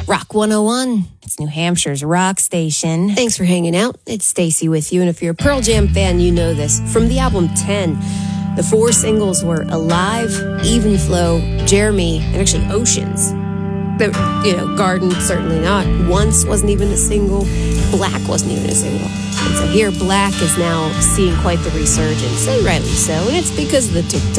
Rock 101. It's New Hampshire's rock station. Thanks for hanging out. It's Stacy with you, and if you're a Pearl Jam fan, you know this. From the album 10, the 4 singles were Alive, Even Flow, Jeremy, and actually Oceans. Garden, certainly not. Once wasn't even a single. Black wasn't even a single. And so here, Black is now seeing quite the resurgence, and rightly so, and it's because of the TikTok.